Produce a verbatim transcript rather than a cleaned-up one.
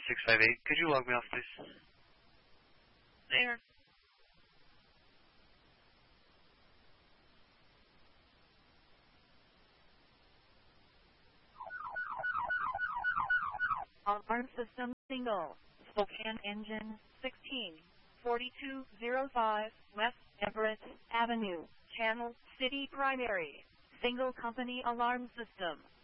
six five eight. Could you log me off, please? There. Alarm system single. Spokane engine sixteen forty-two oh five West Everett Avenue. Channel City Primary. Single company alarm system.